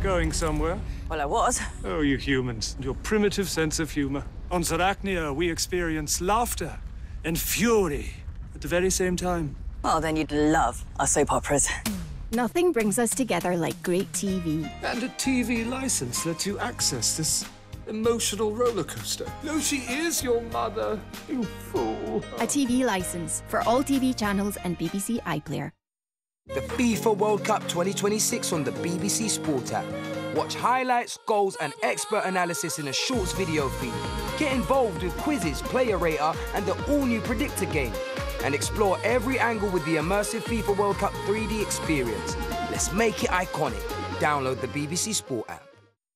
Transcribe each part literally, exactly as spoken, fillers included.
going somewhere? Well, I was. Oh, you humans, your primitive sense of humor. On Zarachnia, we experience laughter and fury at the very same time. Well, then you'd love our soap operas. Nothing brings us together like great T V. And a T V license lets you access this emotional roller coaster. No, she is your mother, you fool. A T V license for all T V channels and B B C iPlayer. The FIFA World Cup twenty twenty-six on the B B C Sport app. Watch highlights, goals and expert analysis in a shorts video feed. Get involved with quizzes, player rater and the all-new Predictor game. And explore every angle with the immersive FIFA World Cup three D experience. Let's make it iconic. Download the B B C Sport app.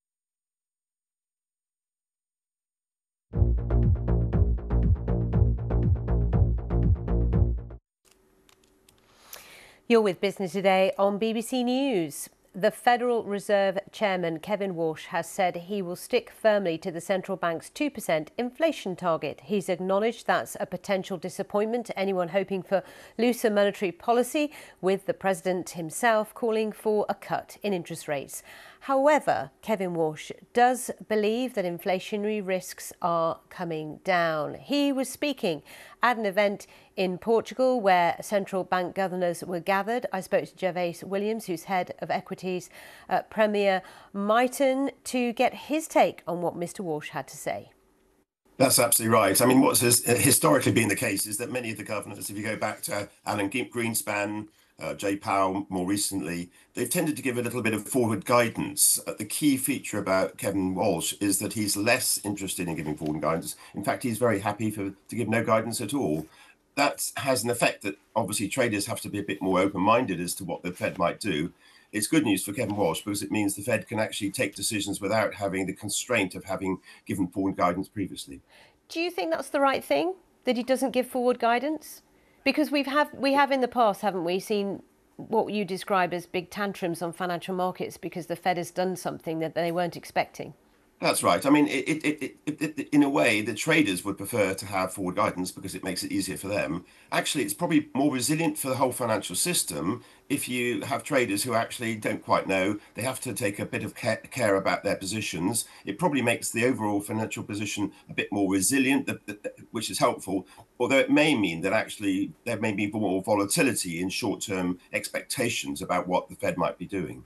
You're with Business Today on B B C News. The Federal Reserve Chairman Kevin Walsh has said he will stick firmly to the central bank's two percent inflation target. He's acknowledged that's a potential disappointment to anyone hoping for looser monetary policy, with the president himself calling for a cut in interest rates. However, Kevin Walsh does believe that inflationary risks are coming down. He was speaking at an event in Portugal where central bank governors were gathered. I spoke to Gervais Williams, who's head of equities at Premier Miton, to get his take on what Mr Walsh had to say. That's absolutely right. I mean, what's historically been the case is that many of the governors, if you go back to Alan Greenspan, Uh, Jay Powell more recently, they've tended to give a little bit of forward guidance. Uh, the key feature about Kevin Walsh is that he's less interested in giving forward guidance. In fact, he's very happy for to give no guidance at all. That has an effect that obviously traders have to be a bit more open-minded as to what the Fed might do. It's good news for Kevin Walsh because it means the Fed can actually take decisions without having the constraint of having given forward guidance previously. Do you think that's the right thing, that he doesn't give forward guidance? Because we've have we have in the past, haven't we, seen what you describe as big tantrums on financial markets because the Fed has done something that they weren't expecting. That's right. I mean, it, it, it, it, it, in a way, the traders would prefer to have forward guidance because it makes it easier for them. Actually, it's probably more resilient for the whole financial system if you have traders who actually don't quite know. They have to take a bit of care, care about their positions. It probably makes the overall financial position a bit more resilient, which is helpful, although it may mean that actually there may be more volatility in short-term expectations about what the Fed might be doing.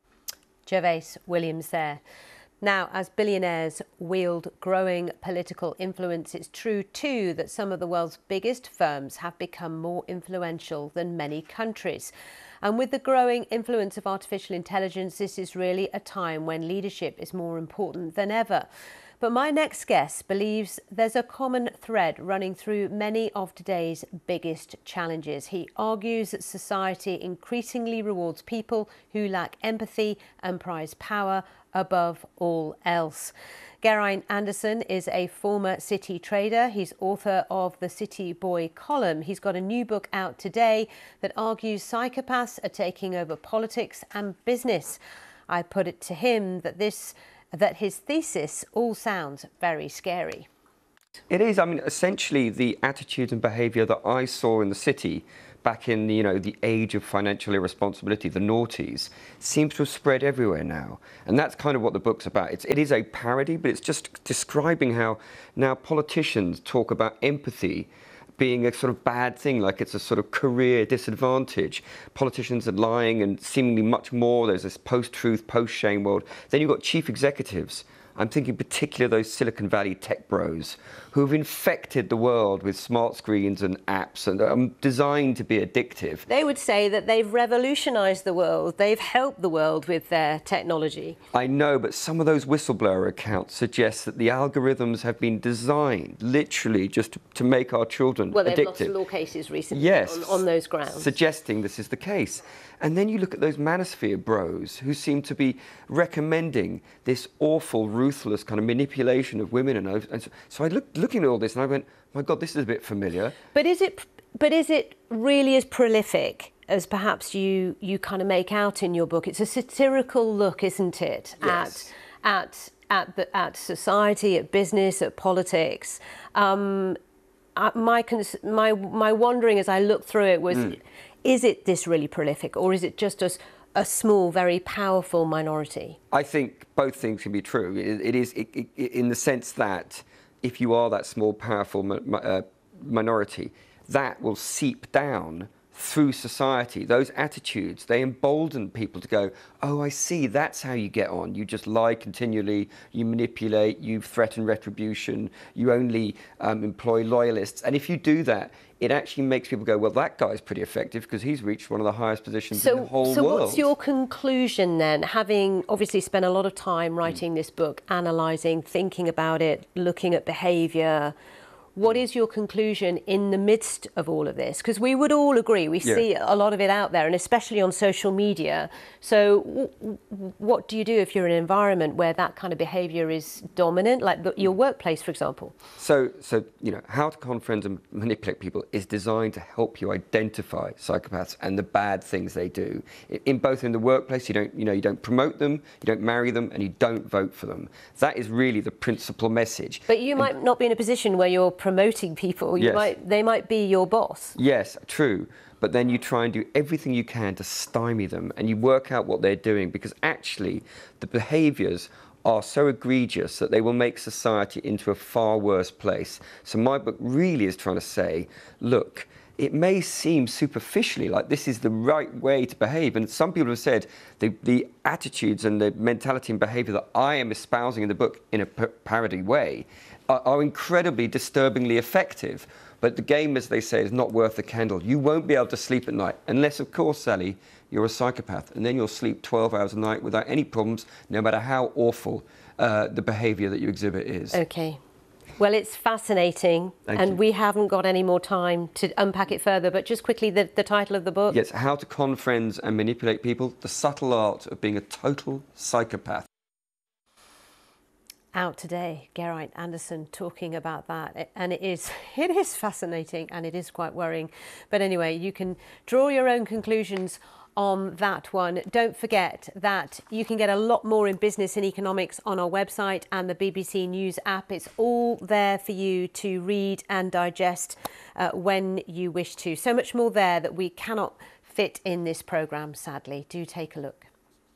Gervais Williams there. Now, as billionaires wield growing political influence, it's true too that some of the world's biggest firms have become more influential than many countries. And with the growing influence of artificial intelligence, this is really a time when leadership is more important than ever. But my next guest believes there's a common thread running through many of today's biggest challenges. He argues that society increasingly rewards people who lack empathy and prize power above all else. Geraint Anderson is a former City trader. He's author of the City Boy column. He's got a new book out today that argues psychopaths are taking over politics and business. I put it to him that this that his thesis all sounds very scary. It is. I mean, essentially the attitude and behaviour that I saw in the city back in, you know, the age of financial irresponsibility, the noughties, seems to have spread everywhere now. And that's kind of what the book's about. It's, it is a parody, but it's just describing how now politicians talk about empathy being a sort of bad thing, like it's a sort of career disadvantage. Politicians are lying and seemingly much more. There's this post-truth, post-shame world. Then you've got chief executives. I'm thinking particularly those Silicon Valley tech bros who've infected the world with smart screens and apps and um, designed to be addictive. They would say that they've revolutionised the world. They've helped the world with their technology. I know, but some of those whistleblower accounts suggest that the algorithms have been designed literally just to, to make our children well, addicted. Well, they've lost law cases recently yes, on, on those grounds. Suggesting this is the case. And then you look at those manosphere bros who seem to be recommending this awful, ruthless kind of manipulation of women. And, and so, so I looked looking at all this and I went, my God, this is a bit familiar. But is it, but is it really as prolific as perhaps you, you kind of make out in your book? It's a satirical look, isn't it, yes. at, at, at, the, at society, at business, at politics. Um, my, my, my wondering as I looked through it was, mm. is it this really prolific, or is it just a, a small, very powerful minority? I think both things can be true. It, it is it, it, in the sense that if you are that small, powerful mi uh, minority, that will seep down through society. Those attitudes, they embolden people to go, oh, I see, that's how you get on. You just lie continually, you manipulate, you threaten retribution, you only um, employ loyalists. And if you do that, it actually makes people go, well, that guy's pretty effective because he's reached one of the highest positions so, in the whole so world. So what's your conclusion then, having obviously spent a lot of time writing mm. this book, analysing, thinking about it, looking at behaviour? What is your conclusion in the midst of all of this? Because we would all agree, we yeah. see a lot of it out there, and especially on social media. So w what do you do if you're in an environment where that kind of behaviour is dominant, like the, your workplace, for example? So, so, you know, how to con friends and manipulate people is designed to help you identify psychopaths and the bad things they do. In both in the workplace, you don't, you know, you don't promote them, you don't marry them, and you don't vote for them. That is really the principal message. But you and, might not be in a position where you're promoting people. You yes. might, they might be your boss. Yes, true. But then you try and do everything you can to stymie them, and you work out what they're doing, because actually the behaviours are so egregious that they will make society into a far worse place. So my book really is trying to say, look, it may seem superficially like this is the right way to behave, and some people have said the, the attitudes and the mentality and behaviour that I am espousing in the book in a parody way are, are incredibly disturbingly effective. But the game, as they say, is not worth the candle. You won't be able to sleep at night, unless, of course, Sally, you're a psychopath, and then you'll sleep twelve hours a night without any problems, no matter how awful uh, the behaviour that you exhibit is. Okay. Well, it's fascinating, Thank and you. we haven't got any more time to unpack it further, but just quickly, the, the title of the book? Yes, How to Con Friends and Manipulate People, The Subtle Art of Being a Total Psychopath. Out today, Geraint Anderson talking about that, and it is it is fascinating and it is quite worrying. But anyway, you can draw your own conclusions on that one. Don't forget that you can get a lot more in business and economics on our website and the B B C News app. It's all there for you to read and digest uh, when you wish to. So much more there that we cannot fit in this programme, sadly. Do take a look.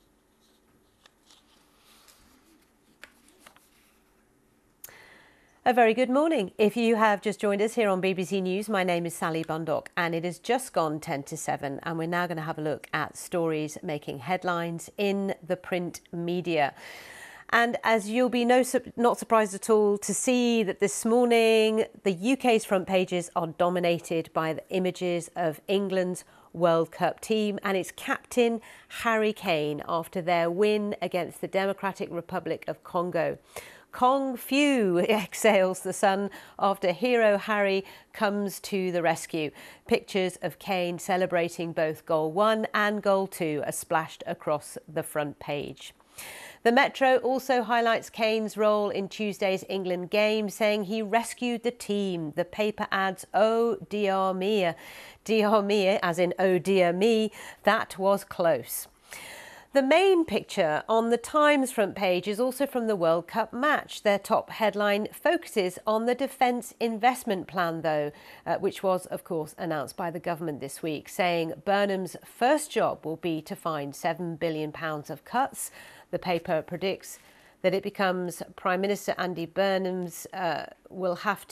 A very good morning. If you have just joined us here on B B C News, my name is Sally Bundock, and it has just gone ten to seven, and we're now going to have a look at stories making headlines in the print media. And as you'll be no, not surprised at all to see that this morning the U K's front pages are dominated by the images of England's World Cup team and its captain Harry Kane after their win against the Democratic Republic of Congo. Kong Fu exhales the sun after hero Harry comes to the rescue. Pictures of Kane celebrating both goal one and goal two are splashed across the front page. The Metro also highlights Kane's role in Tuesday's England game, saying he rescued the team. The paper adds, oh dear me, dear me, as in oh dear me, that was close. The main picture on the Times front page is also from the World Cup match. Their top headline focuses on the defence investment plan, though, uh, which was, of course, announced by the government this week, saying Burnham's first job will be to find seven billion pounds of cuts. The paper predicts that it becomes Prime Minister Andy Burnham's uh, will have